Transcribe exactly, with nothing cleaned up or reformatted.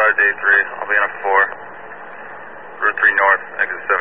day three. I'll be on a four. Route three north, exit seven.